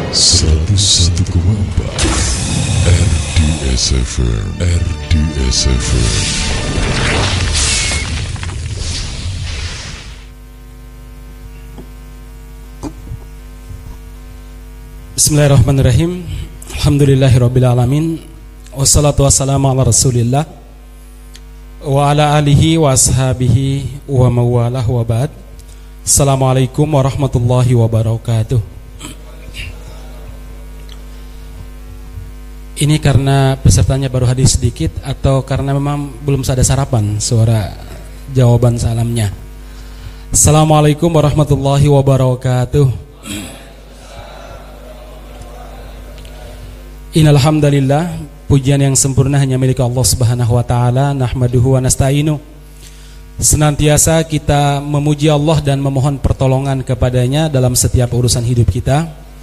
101,4 RDS FM. Bismillahirrahmanirrahim. Alhamdulillahirrabbilalamin. Wassalatu wassalamu ala rasulillah wa ala alihi wa ashabihi wa mawalah wa ba'd. Assalamualaikum warahmatullahi wabarakatuh. Ini karena pesertanya baru hadir sedikit atau karena memang belum ada sarapan suara jawaban salamnya? Assalamualaikum warahmatullahi wabarakatuh. Innal hamdalillah, pujian yang sempurna hanya milik Allah Subhanahu wa taala, nahmaduhu wa nasta'inu. Senantiasa kita memuji Allah dan memohon pertolongan kepadanya dalam setiap urusan hidup kita.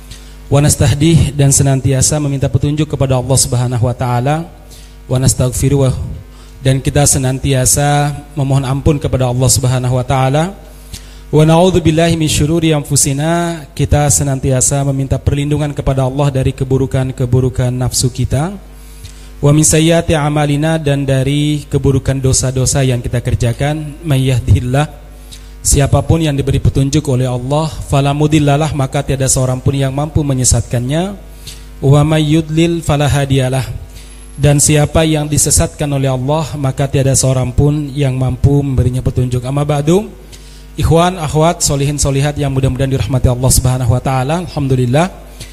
Wa nastahdih, dan senantiasa meminta petunjuk kepada Allah Subhanahu wa taala. Wa nastaghfiruh, dan kita senantiasa memohon ampun kepada Allah Subhanahu wa taala. Wa na'udzubillahi min syururi anfusina, kita senantiasa meminta perlindungan kepada Allah dari keburukan-keburukan nafsu kita. Wa min sayyiati a'malina, dan dari keburukan dosa-dosa yang kita kerjakan. May yahdihillah, siapapun yang diberi petunjuk oleh Allah, fala mudhillalah, maka tiada seorang pun yang mampu menyesatkannya. Wa may yudlil fala hadiyalah, dan siapa yang disesatkan oleh Allah, maka tiada seorang pun yang mampu memberinya petunjuk. Amma ba'du, ikhwan, akhwat, solihin, solihat yang mudah-mudahan dirahmati Allah Subhanahu wa taala. Alhamdulillah,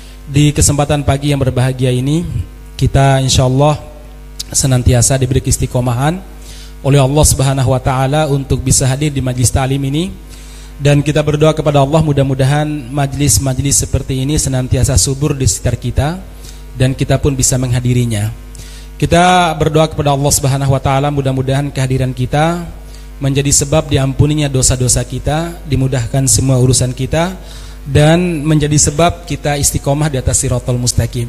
di kesempatan pagi yang berbahagia ini kita insyaallah senantiasa diberi istiqomahan oleh Allah Subhanahu wa taala untuk bisa hadir di majlis ta'lim ini, dan kita berdoa kepada Allah mudah-mudahan majlis-majlis seperti ini senantiasa subur di sekitar kita dan kita pun bisa menghadirinya. Kita berdoa kepada Allah Subhanahu wa taala mudah-mudahan kehadiran kita menjadi sebab diampuninya dosa-dosa kita, dimudahkan semua urusan kita, dan menjadi sebab kita istiqomah di atas siratal mustaqim.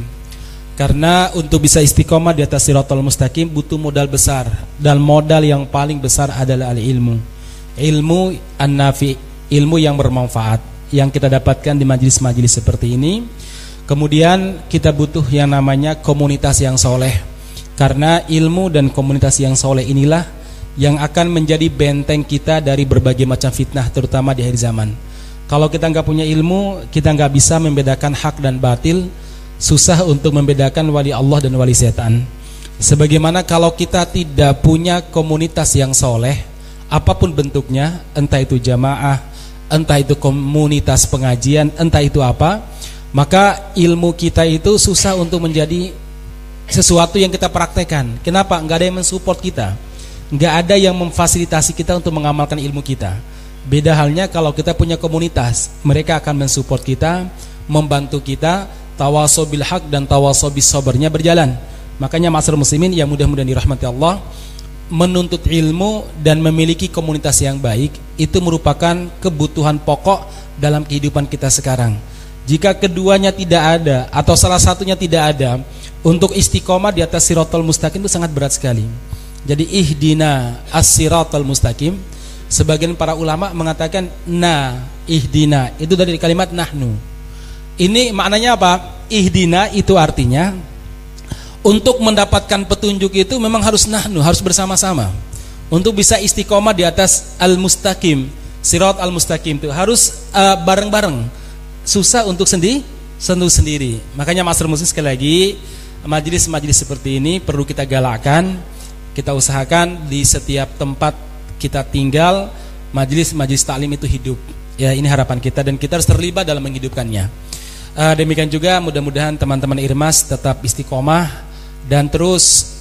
Karena untuk bisa istiqomah di atas siratal mustaqim butuh modal besar, dan modal yang paling besar adalah ilmu. Ilmu an-nafi, ilmu yang bermanfaat yang kita dapatkan di majelis-majelis seperti ini. Kemudian kita butuh yang namanya komunitas yang soleh, karena ilmu dan komunitas yang soleh inilah yang akan menjadi benteng kita dari berbagai macam fitnah, terutama di akhir zaman. Kalau kita nggak punya ilmu, kita nggak bisa membedakan hak dan batil, susah untuk membedakan wali Allah dan wali setan. Sebagaimana kalau kita tidak punya komunitas yang soleh, apapun bentuknya, entah itu jamaah, entah itu komunitas pengajian, entah itu apa, maka ilmu kita itu susah untuk menjadi sesuatu yang kita praktekkan. Kenapa? Nggak ada yang mensupport kita, nggak ada yang memfasilitasi kita untuk mengamalkan ilmu kita. Beda halnya kalau kita punya komunitas, mereka akan mensupport kita, membantu kita, tawasaw bil haq dan tawasaw bis sabarnya berjalan. Makanya ma'asyiral muslimin yang mudah-mudahan dirahmati Allah, menuntut ilmu dan memiliki komunitas yang baik itu merupakan kebutuhan pokok dalam kehidupan kita sekarang. Jika keduanya tidak ada atau salah satunya tidak ada, untuk istiqomah di atas siratal mustaqim itu sangat berat sekali. Jadi ihdina as-siratal mustaqim, sebagian para ulama mengatakan ihdina, itu dari kalimat nahnu. Ini maknanya apa? Ihdina itu artinya untuk mendapatkan petunjuk itu memang harus nahnu, harus bersama-sama. Untuk bisa istiqomah di atas al-mustaqim, sirat al-mustaqim itu harus bareng-bareng. Susah untuk sendiri. Makanya ma'asyiral muslimin, sekali lagi, majelis-majelis seperti ini perlu kita galakkan. Kita usahakan di setiap tempat kita tinggal, majelis-majelis taklim itu hidup. Ya, ini harapan kita dan kita harus terlibat dalam menghidupkannya. Demikian juga mudah-mudahan teman-teman Irmas tetap istiqomah dan terus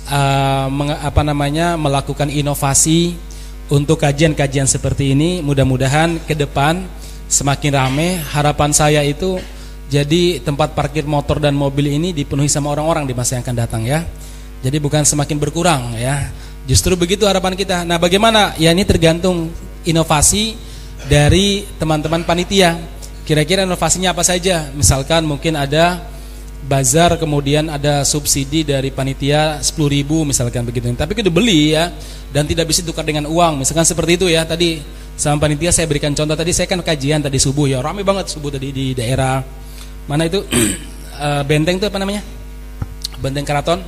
melakukan inovasi untuk kajian-kajian seperti ini. Mudah-mudahan ke depan semakin ramai. Harapan saya itu jadi tempat parkir motor dan mobil ini dipenuhi sama orang-orang di masa yang akan datang, ya. Jadi bukan semakin berkurang, ya. Justru begitu harapan kita. Nah, bagaimana? Ya, ini tergantung inovasi dari teman-teman panitia. Kira-kira inovasinya apa saja? Misalkan mungkin ada bazar, kemudian ada subsidi dari panitia 10.000 misalkan begitu. Tapi kita beli, ya, dan tidak bisa tukar dengan uang. Misalkan seperti itu, ya. Tadi sama panitia saya berikan contoh, tadi saya kan kajian tadi subuh, ya. Ramai banget subuh tadi di daerah mana itu benteng itu apa namanya? Benteng Keraton?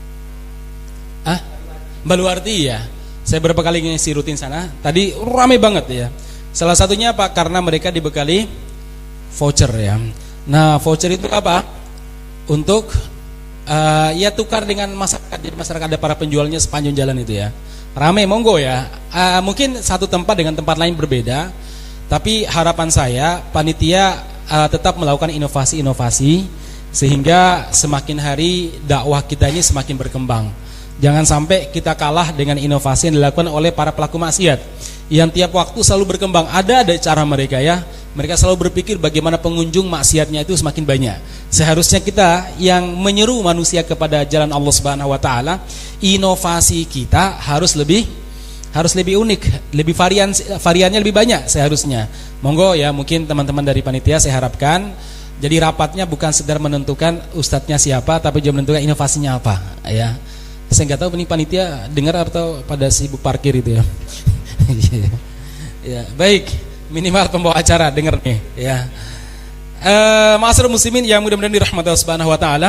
Baluarti ya. Saya berapa kali ngisi rutin sana. Tadi ramai banget ya. Salah satunya apa? Karena mereka dibekali voucher ya. Nah, voucher itu apa? Untuk ya tukar dengan masyarakat. Jadi masyarakat ada para penjualnya sepanjang jalan itu ya. Ramai, monggo ya. Mungkin satu tempat dengan tempat lain berbeda. Tapi harapan saya panitia tetap melakukan inovasi-inovasi sehingga semakin hari dakwah kita ini semakin berkembang. Jangan sampai kita kalah dengan inovasi yang dilakukan oleh para pelaku maksiat yang tiap waktu selalu berkembang. Ada cara mereka ya. Mereka selalu berpikir bagaimana pengunjung maksiatnya itu semakin banyak. Seharusnya kita yang menyeru manusia kepada jalan Allah Subhanahu wa taala, inovasi kita harus lebih unik, lebih variannya lebih banyak seharusnya. Monggo ya, mungkin teman-teman dari panitia saya harapkan jadi rapatnya bukan sekedar menentukan ustadznya siapa, tapi juga menentukan inovasinya apa ya. Saya nggak tahu ini panitia dengar atau pada sibuk parkir itu ya. Ya, baik, minimal pembawa acara dengar nih ya. Ma'asyiral muslimin yang mudah-mudahan dirahmati Allah Subhanahu wa taala.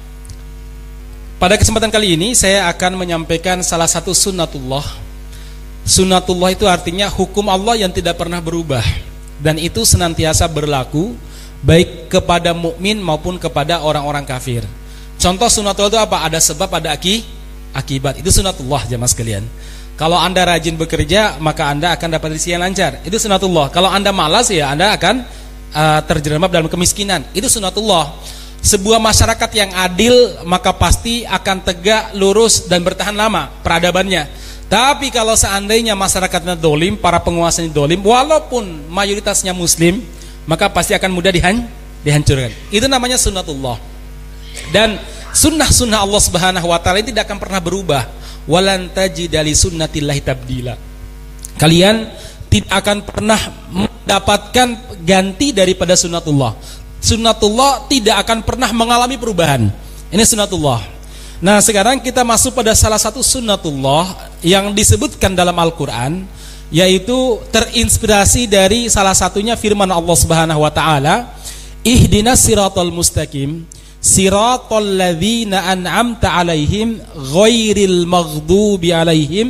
Pada kesempatan kali ini saya akan menyampaikan salah satu sunnatullah. Sunnatullah itu artinya hukum Allah yang tidak pernah berubah dan itu senantiasa berlaku baik kepada mukmin maupun kepada orang-orang kafir. Contoh sunnatullah itu apa? Ada sebab, ada akibat. Itu sunnatullah jemaah sekalian. Kalau Anda rajin bekerja, maka Anda akan dapat rezeki yang lancar. Itu sunnatullah. Kalau Anda malas ya Anda akan terjerembab dalam kemiskinan. Itu sunnatullah. Sebuah masyarakat yang adil maka pasti akan tegak, lurus dan bertahan lama peradabannya. Tapi kalau seandainya masyarakatnya dolim, para penguasanya dolim, walaupun mayoritasnya muslim, maka pasti akan mudah dihancurkan. Itu namanya sunnatullah. Dan sunnah-sunnah Allah Subhanahu wa taala tidak akan pernah berubah. Walan tajida li sunnatillahi tabdila. Kalian tidak akan pernah mendapatkan ganti daripada sunnatullah. Sunnatullah tidak akan pernah mengalami perubahan. Ini sunnatullah. Nah, sekarang kita masuk pada salah satu sunnatullah yang disebutkan dalam Al-Qur'an, yaitu terinspirasi dari salah satunya firman Allah Subhanahu wa taala, ihdinas siratal mustaqim siratal ladzina an'amta 'alaihim ghairil maghdubi 'alaihim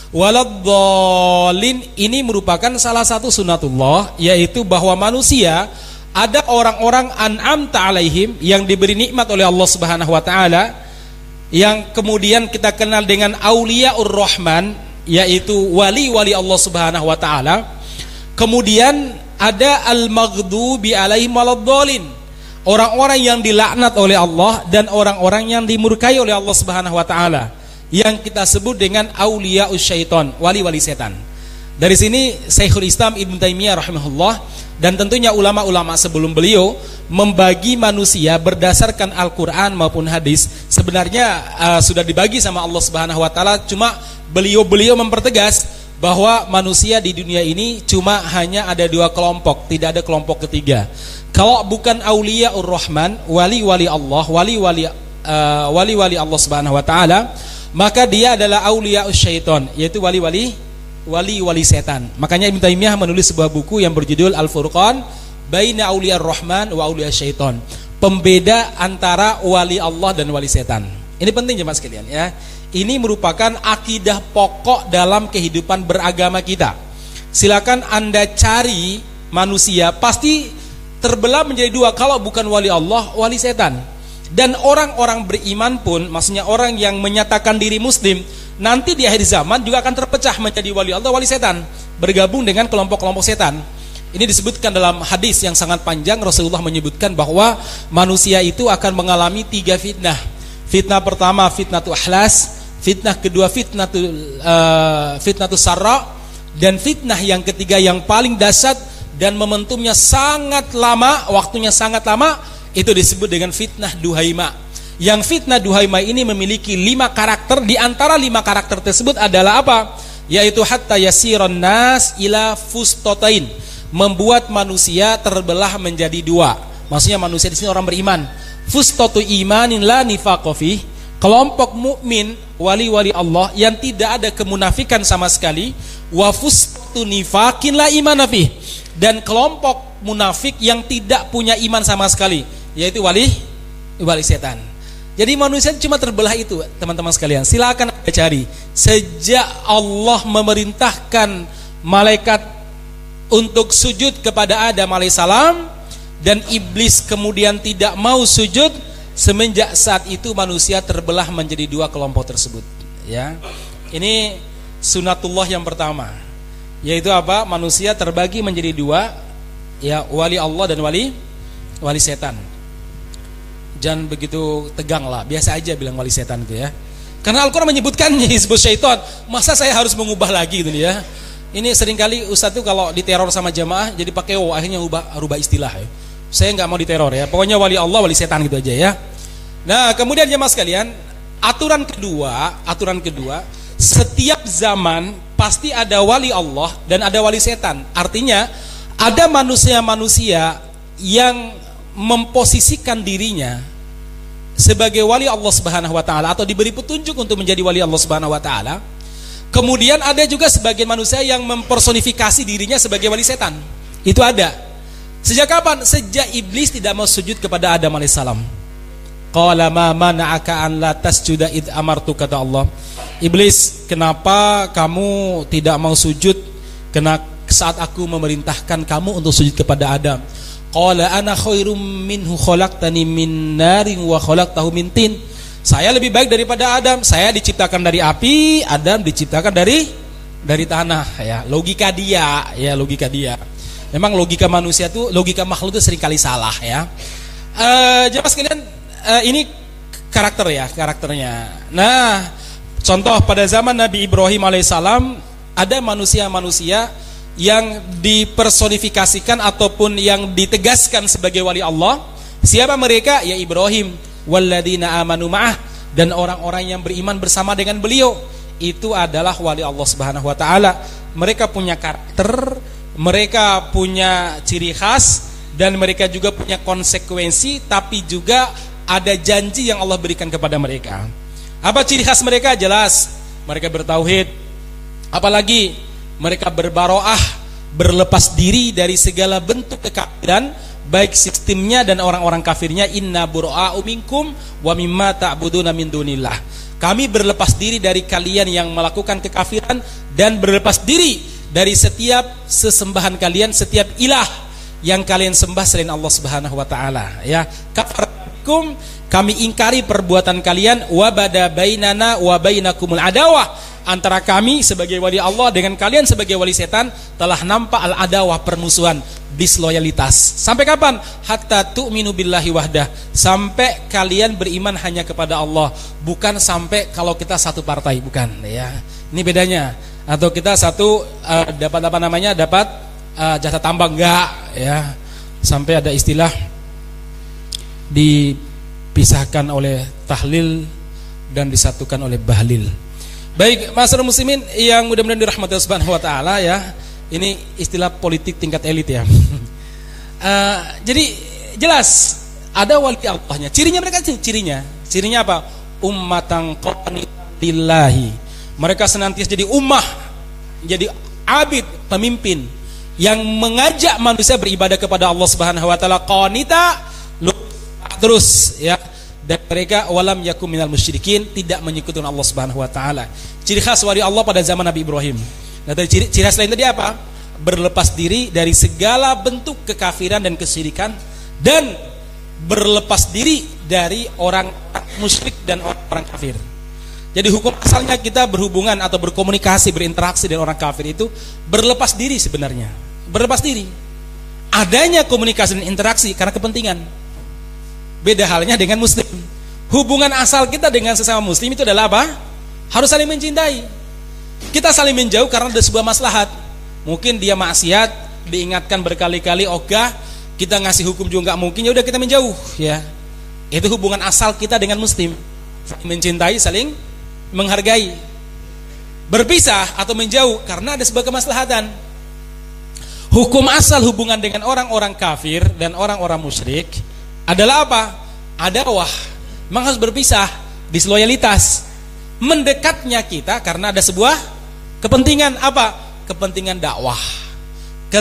waladdallin. Ini merupakan salah satu sunnatullah, yaitu bahwa manusia ada orang-orang an'amta 'alaihim yang diberi nikmat oleh Allah Subhanahu wa taala, yang kemudian kita kenal dengan auliyaur rahman, yaitu wali-wali Allah Subhanahu wa taala. Kemudian ada al-maghdubi 'alaihim waladdallin, orang-orang yang dilaknat oleh Allah dan orang-orang yang dimurkai oleh Allah Subhanahu wa taala, yang kita sebut dengan auliyaus syaiton, wali-wali setan. Dari sini Syekhul Islam Ibnu Taimiyah rahimahullah dan tentunya ulama-ulama sebelum beliau membagi manusia berdasarkan Al-Qur'an maupun hadis. Sebenarnya sudah dibagi sama Allah Subhanahu wa taala, cuma beliau mempertegas bahwa manusia di dunia ini cuma hanya ada dua kelompok, tidak ada kelompok ketiga. Kalau bukan auliyaur rahman, wali-wali Allah, wali-wali Allah Subhanahu wa taala, maka dia adalah auliyaus syaiton, yaitu wali-wali setan. Makanya Ibnu Taimiyah menulis sebuah buku yang berjudul Al-Furqan Baina Auliyaur Rahman wa Auliyas Syaiton, pembeda antara wali Allah dan wali setan. Ini penting jemaah sekalian ya. Ini merupakan akidah pokok dalam kehidupan beragama kita. Silakan Anda cari manusia, pasti terbelah menjadi dua, kalau bukan wali Allah, wali setan. Dan orang-orang beriman pun, maksudnya orang yang menyatakan diri muslim, nanti di akhir zaman juga akan terpecah menjadi wali Allah, wali setan, bergabung dengan kelompok-kelompok setan. Ini disebutkan dalam hadis yang sangat panjang. Rasulullah menyebutkan bahwa manusia itu akan mengalami 3 fitnah. Fitnah pertama fitnatul ahlas, fitnah kedua fitnatus sarra, dan fitnah yang ketiga yang paling dahsyat dan momentumnya sangat lama, waktunya sangat lama, itu disebut dengan fitnah duhaima. Yang fitnah duhaima ini memiliki 5 karakter. Di antara 5 karakter tersebut adalah apa? Yaitu hatta yasiron nas ila fustotain, membuat manusia terbelah menjadi 2. Maksudnya manusia di sini orang beriman. Fustatu imanin la nifaqo fih, kelompok mukmin wali-wali Allah yang tidak ada kemunafikan sama sekali. Wa fustatu nifaqin la imana fih, dan kelompok munafik yang tidak punya iman sama sekali, yaitu wali wali setan. Jadi manusia cuma terbelah itu, teman-teman sekalian. Silakan Anda cari. Sejak Allah memerintahkan malaikat untuk sujud kepada Adam alaihissalam dan iblis kemudian tidak mau sujud, semenjak saat itu manusia terbelah menjadi dua kelompok tersebut. Ya, ini sunatullah yang pertama, yaitu apa? Manusia terbagi menjadi dua, ya, wali Allah dan wali setan. Jangan begitu tegang lah, biasa aja bilang wali setan itu ya. Karena Al-Quran menyebutkannya hizbus syaitan. Masa saya harus mengubah lagi gitu ya. Ini seringkali Ustadz tuh kalau diteror sama jamaah jadi pakai akhirnya rubah istilah ya. Saya nggak mau diteror ya. Pokoknya wali Allah, wali setan gitu aja ya. Nah, kemudian jamaah sekalian, aturan kedua, setiap zaman pasti ada wali Allah dan ada wali setan. Artinya ada manusia-manusia yang memposisikan dirinya sebagai wali Allah Subhanahu wa taala atau diberi petunjuk untuk menjadi wali Allah Subhanahu wa taala. Kemudian ada juga sebagian manusia yang mempersonifikasi dirinya sebagai wali setan. Itu ada. Sejak kapan? Sejak iblis tidak mau sujud kepada Adam alaihissalam. Qala ma mana'aka an la tasjuda id amartu, kata Allah. Iblis, kenapa kamu tidak mau sujud saat aku memerintahkan kamu untuk sujud kepada Adam? Qala ana khairum minhu khalaqtani min narin wa khalaqtahu min tin. Saya lebih baik daripada Adam. Saya diciptakan dari api, Adam diciptakan dari tanah ya. Logika dia. Memang logika manusia tuh, logika makhluk itu seringkali salah ya. Jemaah sekalian, ini karakternya. Nah, contoh pada zaman Nabi Ibrahim alaihissalam ada manusia-manusia yang dipersonifikasikan ataupun yang ditegaskan sebagai wali Allah. Siapa mereka? Ya Ibrahim walladzina amanu ma'ah, dan orang-orang yang beriman bersama dengan beliau. Itu adalah wali Allah Subhanahu wa taala. Mereka punya karakter, mereka punya ciri khas, dan mereka juga punya konsekuensi, tapi juga ada janji yang Allah berikan kepada mereka. Apa ciri khas mereka? Jelas, mereka bertauhid. Apalagi mereka berbaroah, berlepas diri dari segala bentuk kekafiran, baik sistemnya dan orang-orang kafirnya. Inna bura'u minkum wa mimma ta'buduna min dunillah. Kami berlepas diri dari kalian yang melakukan kekafiran dan berlepas diri dari setiap sesembahan kalian, setiap ilah yang kalian sembah selain Allah Subhanahu wa taala. Ya, kafarkum, kami ingkari perbuatan kalian, wa bada bainana wa bainakumul adawah. Antara kami sebagai wali Allah dengan kalian sebagai wali setan telah nampak al-adawah, permusuhan, disloyalitas. Sampai kapan? Hatta tu'minu billahi wahdah. Sampai kalian beriman hanya kepada Allah, bukan sampai kalau kita satu partai, bukan ya. Ini bedanya. Atau kita satu dapat apa namanya? Dapat jatah tambah, enggak ya. Sampai ada istilah dipisahkan oleh tahlil dan disatukan oleh bahlil. Baik, masyarakat muslimin yang mudah-mudahan dirahmati Allah Subhanahu wa taala ya. Ini istilah politik tingkat elit ya. Jadi jelas ada wali Allahnya. Cirinya mereka, cirinya apa? Ummatan qanitan lillahi. Mereka senantiasa jadi ummah, jadi abid, pemimpin yang mengajak manusia beribadah kepada Allah Subhanahu wa taala, qanita terus ya. Dan mereka walam yakum minal musyrikin, tidak menyekutukan Allah Subhanahu wa taala. Ciri khas wali Allah pada zaman Nabi Ibrahim. Nah, ciri khas lain tadi apa? Berlepas diri dari segala bentuk kekafiran dan kesyirikan, dan berlepas diri dari orang musyrik dan orang kafir. Jadi hukum asalnya kita berhubungan atau berkomunikasi, berinteraksi dengan orang kafir itu berlepas diri sebenarnya. Berlepas diri. Adanya komunikasi dan interaksi karena kepentingan. Beda halnya dengan muslim. Hubungan asal kita dengan sesama muslim itu adalah apa? Harus saling mencintai. Kita saling menjauh karena ada sebuah maslahat. Mungkin dia maksiat, diingatkan berkali-kali, ogah, kita ngasih hukum juga nggak mungkin, ya udah kita menjauh ya. Itu hubungan asal kita dengan muslim. Saling mencintai, saling menghargai. Berpisah atau menjauh karena ada sebuah kemaslahatan. Hukum asal hubungan dengan orang-orang kafir dan orang-orang musyrik adalah apa? Adawah. Memang harus berpisah, disloyalitas. Mendekatnya kita karena ada sebuah kepentingan apa? Kepentingan dakwah,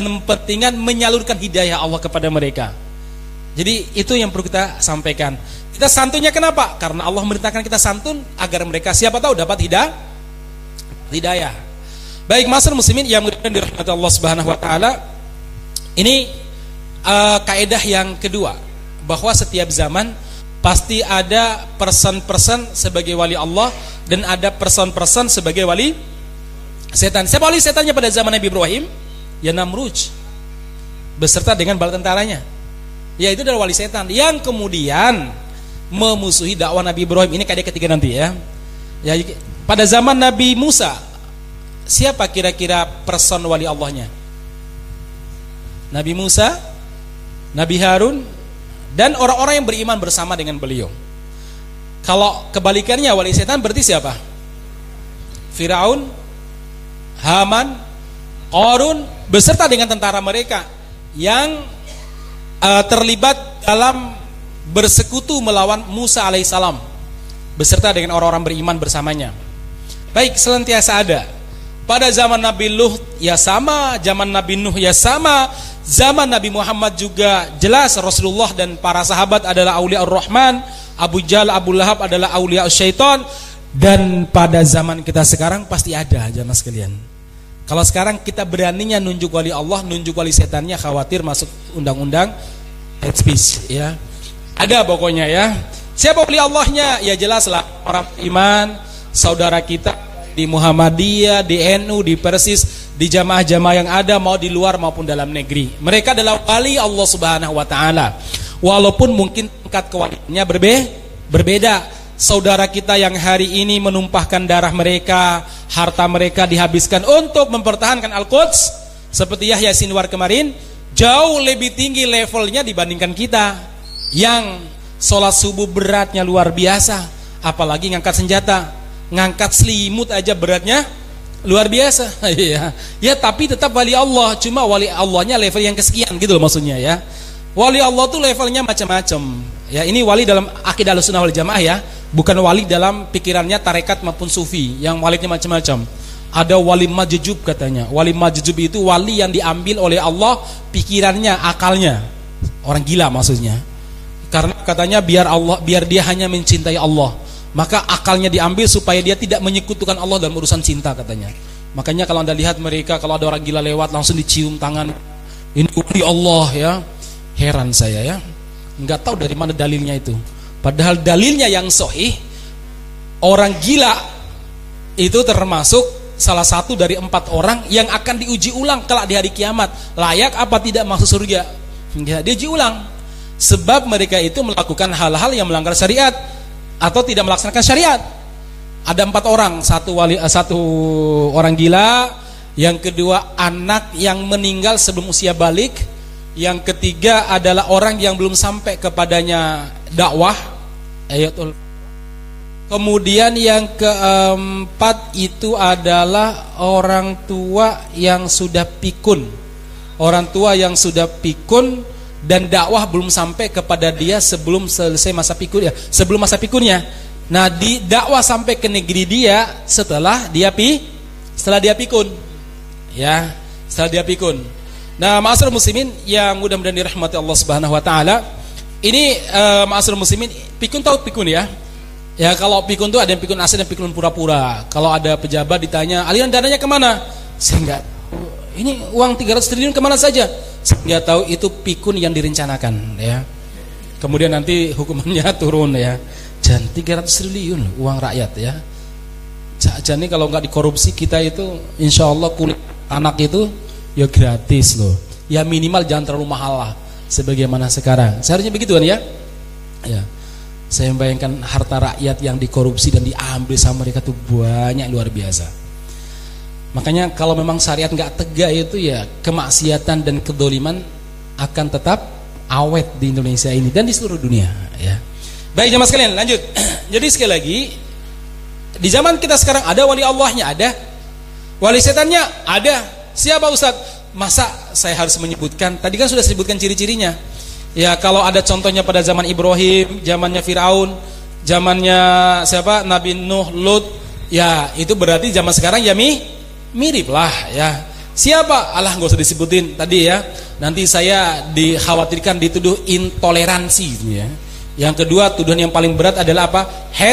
kepentingan menyalurkan hidayah Allah kepada mereka. Jadi itu yang perlu kita sampaikan. Kita santunnya kenapa? Karena Allah memerintahkan kita santun agar mereka siapa tahu dapat hidayah. Baik, masyarakat muslimin yang dirahmati Allah Subhanahu wa taala. Ini kaidah yang kedua, bahwa setiap zaman pasti ada person-person sebagai wali Allah dan ada person-person sebagai wali setan. Siapa wali setannya pada zaman Nabi Ibrahim? Ya Namrud beserta dengan bala tentaranya. Ya, itu adalah wali setan yang kemudian memusuhi dakwah Nabi Ibrahim. Ini kaidah ketiga nanti ya. Ya, pada zaman Nabi Musa, siapa kira-kira person wali Allahnya? Nabi Musa, Nabi Harun, dan orang-orang yang beriman bersama dengan beliau. Kalau kebalikannya wali setan berarti siapa? Firaun, Haman, Qarun beserta dengan tentara mereka yang terlibat dalam bersekutu melawan Musa alaihissalam beserta dengan orang-orang beriman bersamanya. Baik, senantiasa ada. Pada zaman Nabi Lut ya sama, zaman Nabi Nuh ya sama, zaman Nabi Muhammad juga jelas Rasulullah dan para sahabat adalah aulia ar-Rahman, Abu Jahal, Abu Lahab adalah aulia syaitan. Dan pada zaman kita sekarang pasti ada, jamaah sekalian. Kalau sekarang kita beraninya nunjuk wali Allah, nunjuk wali setannya, khawatir masuk undang-undang hate speech ya. Ada pokoknya ya. Siapa wali Allahnya? Ya jelaslah orang iman, saudara kita di Muhammadiyah, di NU, di Persis, di jamaah-jamaah yang ada mau di luar maupun dalam negeri. Mereka adalah wali Allah Subhanahu wa taala. Walaupun mungkin tingkat kewaliannya berbeda. Saudara kita yang hari ini menumpahkan darah mereka, harta mereka dihabiskan untuk mempertahankan Al-Quds seperti Yahya Sinwar kemarin, jauh lebih tinggi levelnya dibandingkan kita yang sholat subuh beratnya luar biasa, apalagi ngangkat senjata, ngangkat selimut aja beratnya luar biasa. Ya, tapi tetap wali Allah, cuma wali Allahnya level yang kesekian gitu loh maksudnya ya. Wali Allah tuh levelnya macam-macam. Ya, ini wali dalam akidah Ahlussunnah wal Jamaah ya, bukan wali dalam pikirannya tarekat maupun sufi yang walinya macam-macam. Ada wali majjub katanya. Wali majjub itu wali yang diambil oleh Allah pikirannya, akalnya. Orang gila maksudnya. Karena katanya biar dia hanya mencintai Allah, maka akalnya diambil supaya dia tidak menyekutukan Allah dalam urusan cinta katanya. Makanya kalau Anda lihat mereka, kalau ada orang gila lewat langsung dicium tangan, ini wali Allah ya. Heran saya ya, nggak tahu dari mana dalilnya itu. Padahal dalilnya yang sahih, orang gila itu termasuk salah satu dari 4 orang yang akan diuji ulang kelak di hari kiamat. Layak apa tidak masuk surga? Ya, diuji ulang. Sebab mereka itu melakukan hal-hal yang melanggar syariat atau tidak melaksanakan syariat. Ada 4 orang, satu orang gila, yang kedua anak yang meninggal sebelum usia balik, yang ketiga adalah orang yang belum sampai kepadanya dakwah, ayatul. Kemudian yang keempat itu adalah orang tua yang sudah pikun. Orang tua yang sudah pikun dan dakwah belum sampai kepada dia sebelum selesai masa pikun ya, sebelum masa pikunnya. Nah, di dakwah sampai ke negeri dia setelah dia pikun. Ya, setelah dia pikun. Nah, ma'asyiral muslimin yang mudah-mudahan dirahmati Allah Subhanahu wa taala. Ini ma'asyiral muslimin, pikun tahu pikun ya? Ya, kalau pikun itu ada yang pikun asli dan pikun pura-pura. Kalau ada pejabat ditanya, "Aliran dananya kemana?" Saya enggak tahu. Ini uang 300 triliun kemana saja? Nggak tahu, itu pikun yang direncanakan ya. Kemudian nanti hukumannya turun ya. Jangan 300 triliun uang rakyat ya. Jadi kalau nggak dikorupsi kita itu insya Allah kulit anak itu ya gratis loh. Ya minimal jangan terlalu mahal lah sebagaimana sekarang. Seharusnya begitu kan ya. Ya. Saya membayangkan harta rakyat yang dikorupsi dan diambil sama mereka tuh banyak luar biasa. Makanya kalau memang syariat nggak tegak itu ya kemaksiatan dan kedoliman akan tetap awet di Indonesia ini dan di seluruh dunia ya. Baik jemaah sekalian, lanjut. Jadi sekali lagi, di zaman kita sekarang ada wali Allahnya, ada wali setannya, ada. Siapa Ustaz? Masa saya harus menyebutkan? Tadi kan sudah disebutkan ciri-cirinya. Ya, kalau ada contohnya pada zaman Ibrahim, zamannya Firaun, zamannya siapa? Nabi Nuh, Lut. Ya, itu berarti zaman sekarang ya mirip lah ya. Siapa? Alah nggak usah disebutin tadi ya. Nanti saya dikhawatirkan dituduh intoleransi gitu ya. Yang kedua, tuduhan yang paling berat adalah apa?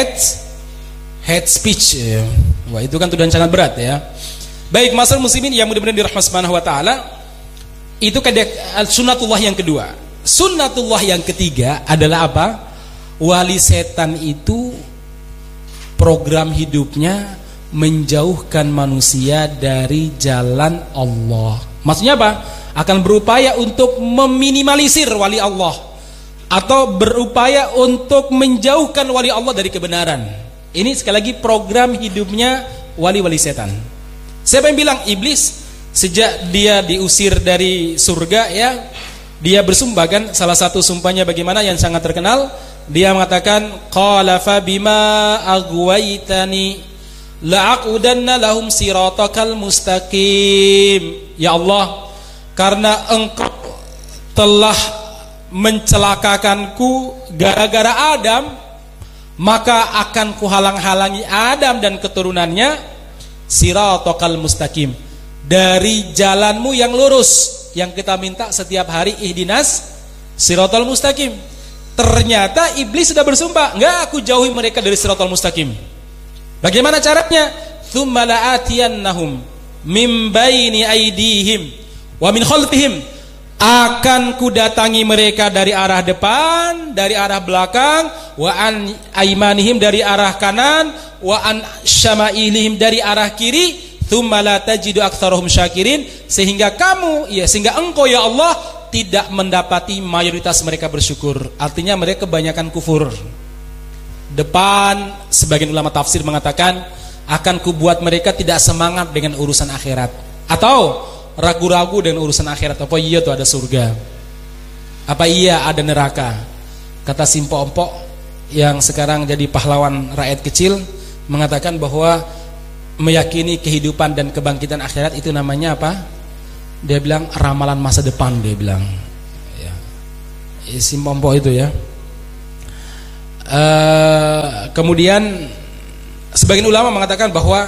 Hate speech ya. Wah, itu kan tuduhan sangat berat ya. Baik, masyarakat muslimin yang mudah-mudahan dirahmati Subhanahu wa taala, itu sunnatullah yang kedua. Sunnatullah yang ketiga adalah apa? Wali setan itu program hidupnya menjauhkan manusia dari jalan Allah. Maksudnya apa? Akan berupaya untuk meminimalisir wali Allah, atau berupaya untuk menjauhkan wali Allah dari kebenaran. Ini sekali lagi program hidupnya wali-wali setan. Siapa yang bilang? Iblis. Sejak dia diusir dari surga ya, dia bersumpah kan, salah satu sumpahnya bagaimana yang sangat terkenal, dia mengatakan qala fa bima aghwaytani la'aqudanna lahum siratakal mustaqim. Ya Allah, karena engkau telah mencelakakanku gara-gara Adam, maka akan kuhalang-halangi Adam dan keturunannya siratakal mustaqim, dari jalanmu yang lurus, yang kita minta setiap hari, ihdinas siratal mustaqim. Ternyata iblis sudah bersumpah, enggak, aku jauhi mereka dari siratal mustaqim. Bagaimana caranya? Tsumma la'atiyannahum min baini aydihim wa min khalfihim, akan kudatangi mereka dari arah depan, dari arah belakang, wa an aymanihim, dari arah kanan, wa an syama'ilihim, dari arah kiri, tsumma la tajidu aktsarahum syakirin, sehingga engkau ya Allah tidak mendapati mayoritas mereka bersyukur. Artinya mereka kebanyakan kufur. Depan, sebagian ulama tafsir mengatakan akan kubuat mereka tidak semangat dengan urusan akhirat, atau ragu-ragu dengan urusan akhirat. Apa iya tuh ada surga? Apa iya ada neraka? Kata Simpo-Empok yang sekarang jadi pahlawan rakyat kecil mengatakan bahwa meyakini kehidupan dan kebangkitan akhirat itu namanya apa? Dia bilang ramalan masa depan, dia bilang ya. Simpo-Empok itu ya. Kemudian sebagian ulama mengatakan bahwa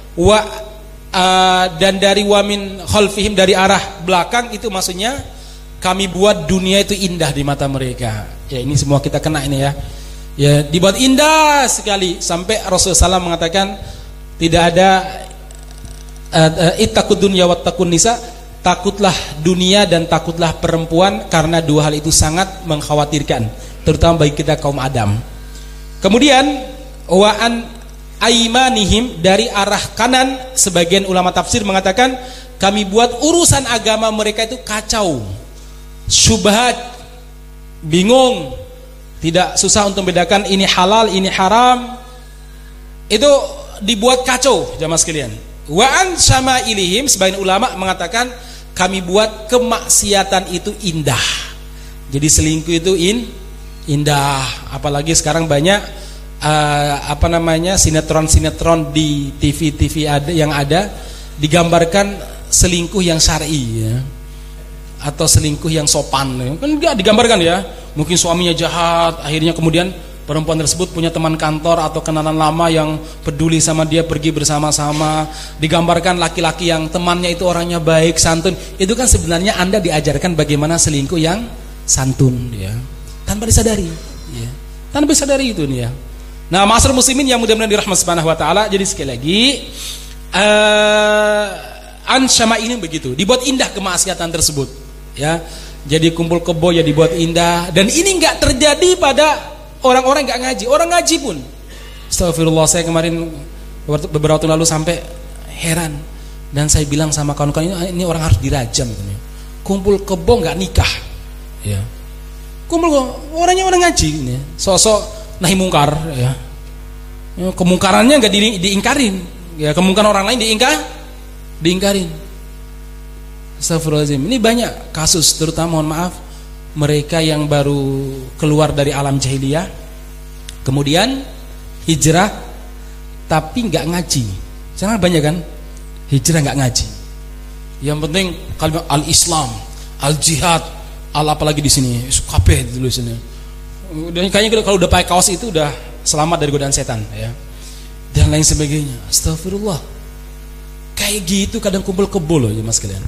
dan dari wamin khalfihim, dari arah belakang, itu maksudnya kami buat dunia itu indah di mata mereka. Ya, ini semua kita kena ini ya. Ya, dibuat indah sekali sampai Rasulullah SAW mengatakan tidak ada ittaqud dunya wattaqun nisa, takutlah dunia dan takutlah perempuan, karena dua hal itu sangat mengkhawatirkan, terutama bagi kita kaum Adam. Kemudian wa an aimanihim, dari arah kanan, sebagian ulama tafsir mengatakan kami buat urusan agama mereka itu kacau, syubhat, bingung, tidak susah untuk membedakan ini halal, ini haram. Itu dibuat kacau, jamaah sekalian. Wa an syama'ilihim, sebagian ulama mengatakan kami buat kemaksiatan itu indah. Jadi selingkuh itu indah. Apalagi sekarang banyak sinetron-sinetron di TV yang ada digambarkan selingkuh yang syar'i ya, atau selingkuh yang sopan. Kan enggak digambarkan ya. Mungkin suaminya jahat, akhirnya kemudian perempuan tersebut punya teman kantor atau kenalan lama yang peduli sama dia, pergi bersama-sama. Digambarkan laki-laki yang temannya itu orangnya baik, santun. Itu kan sebenarnya Anda diajarkan bagaimana selingkuh yang santun ya, tanpa disadari ya. Tanpa disadari itu nih ya. Nah, ma'asyiral muslimin yang mudah-mudahan dirahmati Subhanahu wa taala, jadi sekali lagi ansyama ini begitu, dibuat indah kemaksiatan tersebut ya. Jadi kumpul kebo ya dibuat indah, dan ini enggak terjadi pada orang-orang enggak ngaji. Orang ngaji pun, astagfirullah, saya kemarin beberapa tahun lalu sampai heran, dan saya bilang sama kawan-kawan, ini orang harus dirajam. Kumpul kebo enggak nikah ya. Kumpul orangnya orang ngaji ini, sosok nahi mungkar ya. Kemungkarannya enggak diingkarin ya, kemungkaran orang lain diingkarin. Astagfirullahaladzim. Ini banyak kasus, terutama mohon maaf mereka yang baru keluar dari alam jahiliyah, kemudian hijrah tapi enggak ngaji. Sekarang banyak kan hijrah enggak ngaji. Yang penting kalimat al-Islam, al-jihad, apalagi di sini kabeh dulu sini. Dan kayaknya kalau udah pakai kaos itu udah selamat dari godaan setan ya, dan lain sebagainya. Astagfirullah. Kayak gitu kadang kumpul kebo loh ya mas kalian.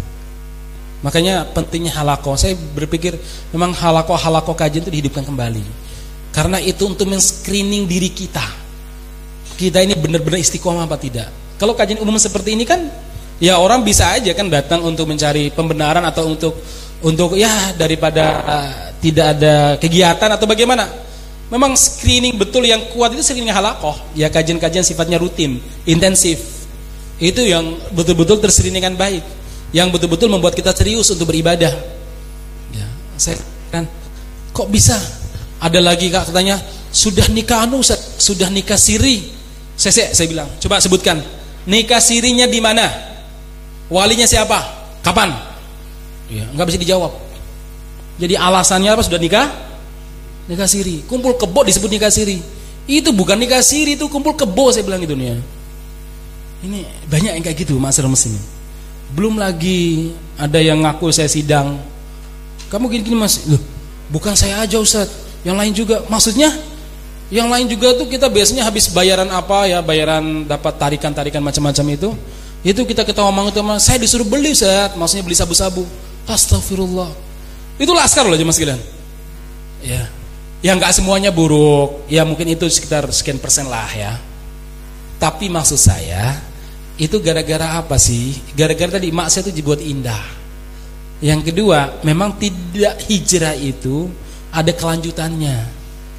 Makanya pentingnya halaqah. Saya berpikir memang halaqah kajian itu dihidupkan kembali. Karena itu untuk men-screening diri kita. Kita ini benar-benar istiqomah apa tidak. Kalau kajian umum seperti ini kan, ya orang bisa aja kan datang untuk mencari pembenaran atau untuk ya daripada tidak ada kegiatan atau bagaimana. Memang screening betul yang kuat itu screening halaqah. Ya kajian-kajian sifatnya rutin, intensif. Itu yang betul-betul terscreening dengan baik. Yang betul-betul membuat kita serius untuk beribadah. Ya, saya kan kok bisa? Ada lagi Kak katanya sudah nikah Ustaz, sudah nikah siri. Saya bilang, coba sebutkan nikah sirinya di mana? Walinya siapa? Kapan? Ya, enggak bisa dijawab. Jadi alasannya apa? Sudah nikah? Nikah siri. Kumpul kebo disebut nikah siri. Itu bukan nikah siri, itu kumpul kebo, saya bilang gitu nih. Ini banyak yang kayak gitu, masyarakat muslimin. Belum lagi ada yang ngaku saya sidang. Kamu gini-gini Mas. Loh, bukan saya aja Ustaz, yang lain juga. Maksudnya yang lain juga tuh kita biasanya habis bayaran apa ya, bayaran dapat tarikan-tarikan macam-macam itu kita ngomong itu, saya disuruh beli Ustaz, maksudnya beli sabu-sabu. Astagfirullah. Itu laskar loh jemaah sekalian. Ya. Ya enggak semuanya buruk. Ya mungkin itu sekitar sekian persen lah ya. Tapi maksud saya itu gara-gara apa sih? Gara-gara tadi maksiat itu dibuat indah. Yang kedua, memang tidak hijrah itu ada kelanjutannya.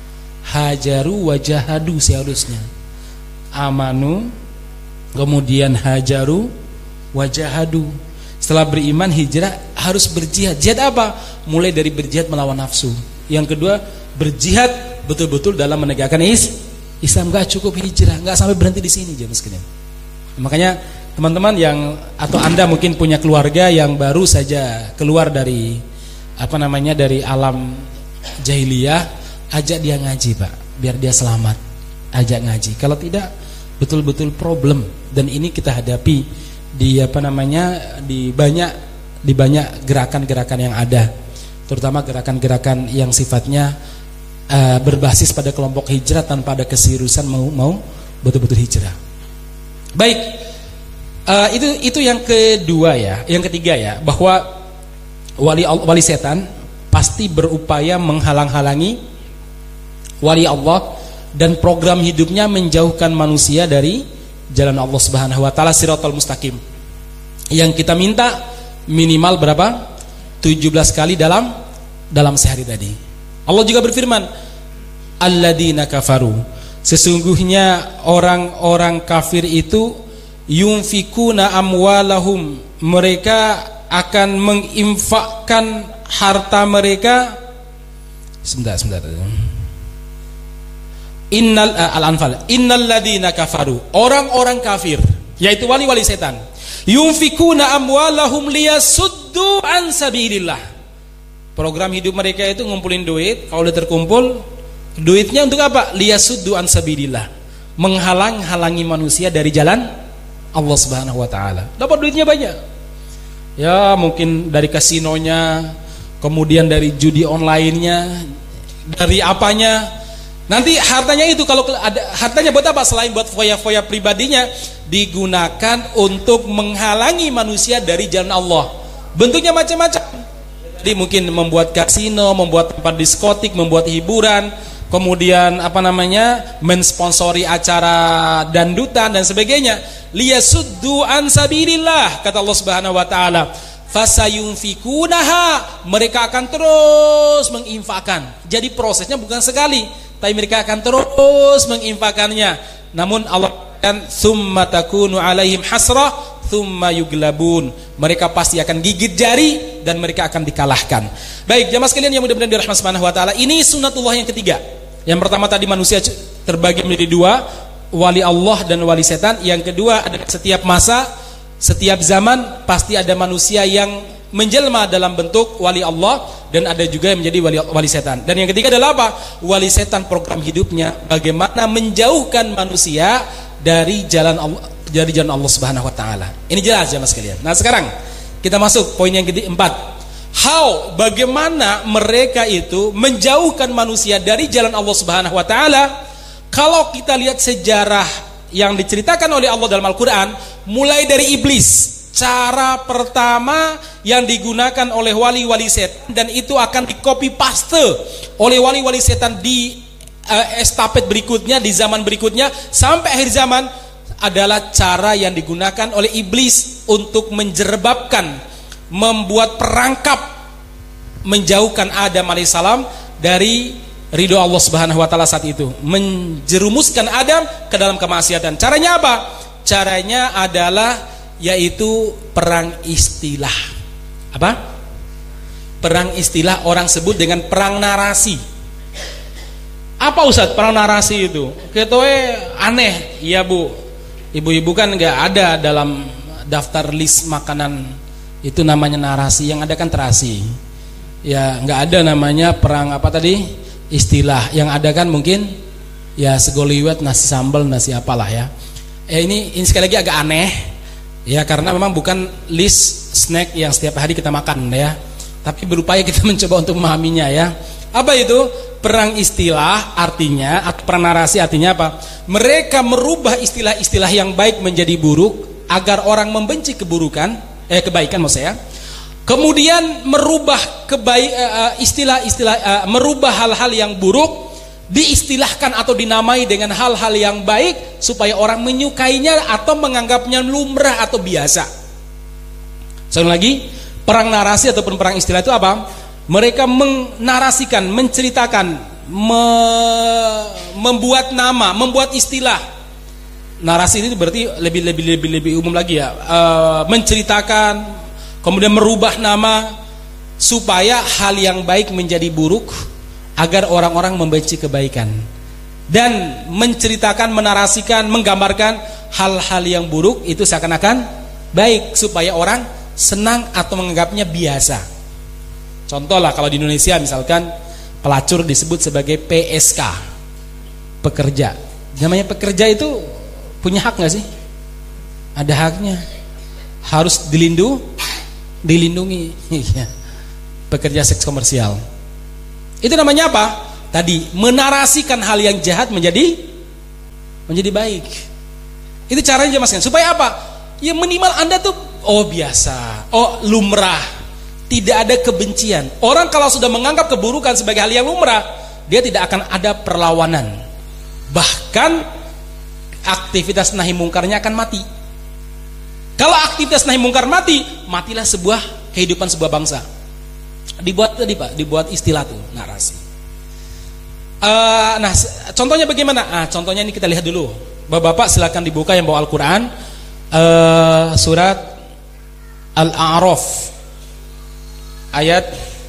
Hajaru wajahadu seharusnya. Amanu, kemudian hajaru wajahadu. Setelah beriman hijrah harus berjihad. Jihad apa? Mulai dari berjihad melawan nafsu. Yang kedua, berjihad betul-betul dalam menegakkan Islam. Gak cukup hijrah, gak sampai berhenti di sini jemaah sekalian. Makanya teman-teman yang atau Anda mungkin punya keluarga yang baru saja keluar dari dari alam jahiliyah, ajak dia ngaji Pak, biar dia selamat. Ajak ngaji. Kalau tidak betul-betul problem, dan ini kita hadapi di di banyak gerakan-gerakan yang ada, terutama gerakan-gerakan yang sifatnya berbasis pada kelompok hijrah tanpa ada keseriusan mau betul-betul hijrah. Baik, itu yang kedua ya. Yang ketiga ya, bahwa wali setan pasti berupaya menghalang-halangi wali Allah dan program hidupnya menjauhkan manusia dari jalan Allah Subhanahu wa taala, siratal mustaqim. Yang kita minta minimal berapa? 17 kali dalam sehari tadi. Allah juga berfirman, alladzina kafaru, sesungguhnya orang-orang kafir itu yunfikuna amwalahum, mereka akan menginfakkan harta mereka. Sebentar. Al-Anfal, innalladzina kafaru, orang-orang kafir yaitu wali-wali setan, yunfikuna amwalahum liyasuddu an sabilillah. Program hidup mereka itu ngumpulin duit, kalau udah terkumpul duitnya untuk apa? Liyasuddu an sabilillah, menghalang-halangi manusia dari jalan Allah Subhanahu wa taala. Dapat duitnya banyak. Ya, mungkin dari kasinonya, kemudian dari judi online-nya, dari apanya. Nanti hartanya itu kalau ada hartanya buat apa? Selain buat foya-foya pribadinya, digunakan untuk menghalangi manusia dari jalan Allah. Bentuknya macam-macam. Jadi mungkin membuat kasino, membuat tempat diskotik, membuat hiburan, kemudian mensponsori acara dandutan dan sebagainya. Liyasuddu an sabilillah, kata Allah Subhanahu wa taala. Fasayunfikunaha, mereka akan terus menginfakkan. Jadi prosesnya bukan sekali, tapi mereka akan terus menginfakannya. Namun Allah kan summa takunu alaihim hasrah thumma yuglabun, mereka pasti akan gigit jari dan mereka akan dikalahkan. Baik jamaah sekalian yang mudah-mudahan dirahmati Subhanahu wa taala, ini sunnatullah yang ketiga. Yang pertama tadi manusia terbagi menjadi dua, wali Allah dan wali setan. Yang kedua ada setiap masa, setiap zaman pasti ada manusia yang menjelma dalam bentuk wali Allah, dan ada juga yang menjadi wali setan. Dan yang ketiga adalah apa? Wali setan program hidupnya bagaimana menjauhkan manusia dari jalan Allah Subhanahu wa taala. Ini jelas jemaah sekalian. Nah, sekarang kita masuk poin yang keempat. Bagaimana mereka itu menjauhkan manusia dari jalan Allah Subhanahu wa taala? Kalau kita lihat sejarah yang diceritakan oleh Allah dalam Al-Qur'an, mulai dari iblis, cara pertama yang digunakan oleh wali-wali setan, dan itu akan di copy paste oleh wali-wali setan di estafet berikutnya di zaman berikutnya sampai akhir zaman adalah cara yang digunakan oleh iblis untuk menjerebabkan, membuat perangkap menjauhkan Adam alaihissalam dari ridho Allah Subhanahu wa taala saat itu, menjerumuskan Adam ke dalam kemaksiatan. Caranya apa? Caranya adalah yaitu perang istilah. Apa? Perang istilah, orang sebut dengan perang narasi. Apa Ustaz perang narasi itu? Ketoe aneh, iya Bu. Ibu-ibu kan nggak ada dalam daftar list makanan itu namanya narasi, yang ada kan terasi. Ya nggak ada namanya perang apa tadi istilah, yang ada kan mungkin ya segoliwet, nasi sambal, nasi apalah ya. Ini sekali lagi agak aneh ya, karena memang bukan list snack yang setiap hari kita makan ya, tapi berupaya kita mencoba untuk memahaminya ya. Apa itu? Perang istilah artinya, atau perang narasi artinya apa? Mereka merubah istilah-istilah yang baik menjadi buruk agar orang membenci kebaikan maksud saya. Kemudian merubah merubah hal-hal yang buruk diistilahkan atau dinamai dengan hal-hal yang baik supaya orang menyukainya atau menganggapnya lumrah atau biasa. Sekali lagi, perang narasi ataupun perang istilah itu apa? Mereka menarasikan, menceritakan, membuat nama, membuat istilah. Narasi ini berarti lebih umum lagi ya. Menceritakan, kemudian merubah nama supaya hal yang baik menjadi buruk agar orang-orang membenci kebaikan. Dan menceritakan, menarasikan, menggambarkan hal-hal yang buruk itu seakan-akan baik supaya orang senang atau menganggapnya biasa. Contoh lah, kalau di Indonesia misalkan pelacur disebut sebagai PSK, pekerja. Namanya pekerja itu punya hak nggak sih? Ada haknya, harus dilindungi. Pekerja seks komersial. Itu namanya apa? Tadi menarasikan hal yang jahat menjadi baik. Itu caranya Mas, supaya apa? Ya minimal Anda tuh biasa, lumrah. Tidak ada kebencian. Orang kalau sudah menganggap keburukan sebagai hal yang lumrah, dia tidak akan ada perlawanan. Bahkan aktivitas nahi mungkarnya akan mati. Kalau aktivitas nahi mungkar mati, matilah kehidupan sebuah bangsa. Dibuat istilah tuh, narasi. Nah, contohnya bagaimana? Contohnya ini kita lihat dulu. Bapak-bapak silakan dibuka yang bawa Al-Qur'an, surat Al-A'raf. Ayat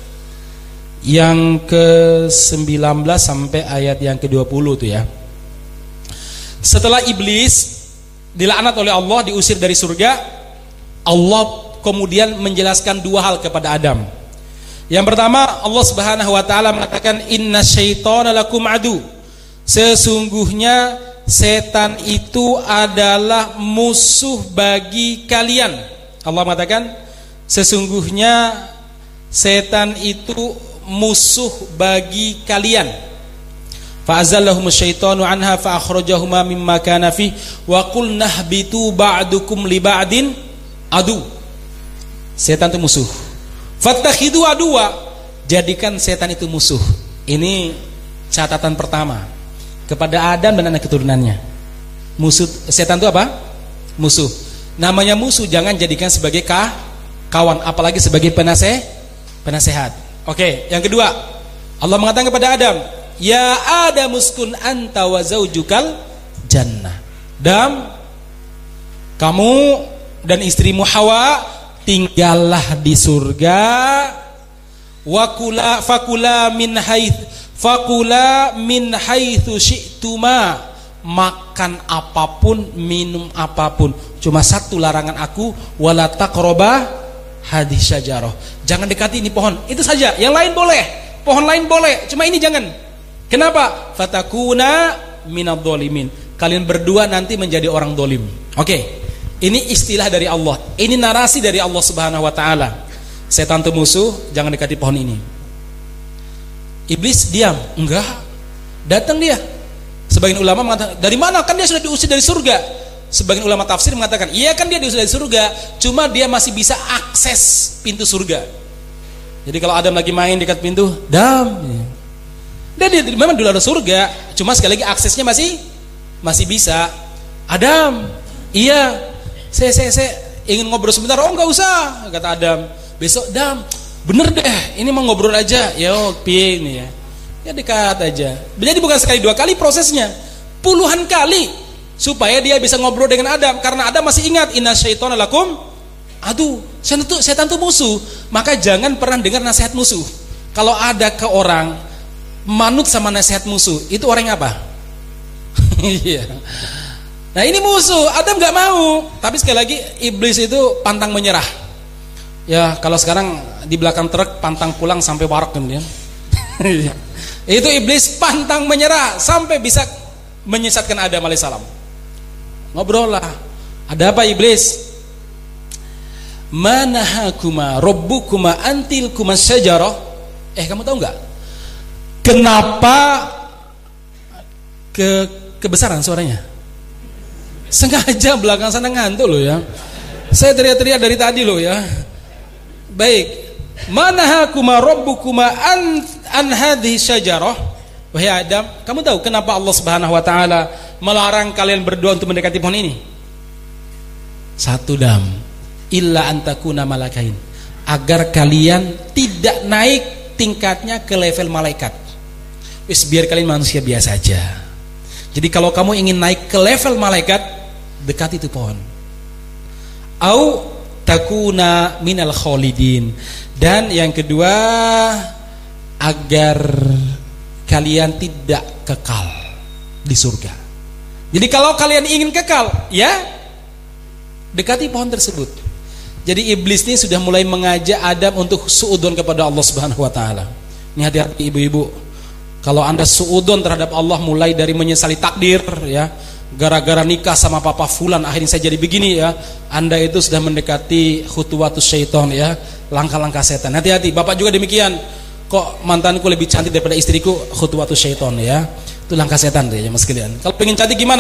yang ke-19 sampai ayat yang ke-20 itu ya. Setelah iblis dilaknat oleh Allah, diusir dari surga, Allah kemudian menjelaskan dua hal kepada Adam. Yang pertama, Allah Subhanahu wa taala mengatakan innasyaitana lakum adu. Sesungguhnya setan itu adalah musuh bagi kalian. Allah mengatakan sesungguhnya setan itu musuh bagi kalian. Fa'azallahumus syaitanu anha fa'akhrajahuma mimma kana fi wa qulna ihbitu ba'dukum li ba'din adu. Setan itu musuh. Fattakhidu aduwa, jadikan setan itu musuh. Ini catatan pertama kepada Adam dan anak keturunannya. Musuh setan itu apa? Musuh. Namanya musuh jangan jadikan sebagai kawan, apalagi sebagai penasehat. Oke, yang kedua, Allah mengatakan kepada Adam, ya Adam uskun anta wa zaujukal jannah. Adam, kamu dan istrimu Hawa tinggallah di surga. Fakula min haitsu syi'tuma, makan apapun, minum apapun. Cuma satu larangan aku, wala taqraba hadhihi syajarah. Jangan dekati ini pohon. Itu saja. Yang lain boleh. Pohon lain boleh. Cuma ini jangan. Kenapa? Fatakuna minadh-dhalimin. Kalian berdua nanti menjadi orang dolim. Oke. Ini istilah dari Allah. Ini narasi dari Allah Subhanahu wa taala. Setan itu musuh, jangan dekati pohon ini. Iblis diam. Enggak. Datang dia. Sebagian ulama mengatakan, dari mana? Kan dia sudah diusir dari surga. Sebagian ulama tafsir mengatakan, iya kan dia diusir dari surga, cuma dia masih bisa akses pintu surga. Jadi kalau Adam lagi main dekat pintu, Adam, Dan dia memang dulu ada surga, cuma sekali lagi aksesnya masih bisa. Adam, iya, saya ingin ngobrol sebentar. Oh nggak usah, kata Adam. Besok Adam, bener deh, ini mau ngobrol aja. Yo, piye nih ya? Ya dekat aja. Jadi bukan sekali dua kali prosesnya, puluhan kali supaya dia bisa ngobrol dengan Adam. Karena Adam masih ingat inna syaitana lakum aduh, setan itu musuh. Maka jangan pernah dengar nasihat musuh. Kalau ada ke orang manut sama nasihat musuh, itu orang yang apa? Iya. Nah ini musuh, Adam nggak mau. Tapi sekali lagi iblis itu pantang menyerah. Ya kalau sekarang di belakang truk pantang pulang sampai warak kemudian. Itu iblis pantang menyerah sampai bisa menyesatkan Adam alaihissalam. Ngobrol lah. Ada apa iblis? Manahakuma rabbukuma antilkuma syajarah. Kamu tahu nggak? Kenapa kebesaran suaranya? Sengaja belakang sana ngantuk loh ya. Saya teriak-teriak dari tadi loh ya. Baik. Manahakuma rabbukuma an hadhihi syajarah. Wahai Adam, kamu tahu kenapa Allah Subhanahu wa taala melarang kalian berdua untuk mendekati pohon ini? Satu dam, illa antakuna malakain. Agar kalian tidak naik tingkatnya ke level malaikat. Wis biar kalian manusia biasa aja. Jadi kalau kamu ingin naik ke level malaikat, dekati itu pohon. Au takuna minal khalidin. Dan yang kedua, agar kalian tidak kekal di surga. Jadi kalau kalian ingin kekal, ya dekati pohon tersebut. Jadi iblis ini sudah mulai mengajak Adam untuk suudzon kepada Allah Subhanahu wa taala. Ini hati-hati ibu-ibu. Kalau Anda suudzon terhadap Allah mulai dari menyesali takdir ya, gara-gara nikah sama papa fulan akhirnya saya jadi begini ya, Anda itu sudah mendekati khutuwatus syaitan ya, langkah-langkah setan. Hati-hati, bapak juga demikian. Kok mantanku lebih cantik daripada istriku, khutuwatus syaitan ya. Itu langkah setan ya mas sekalian. Kalau pengen cantik gimana?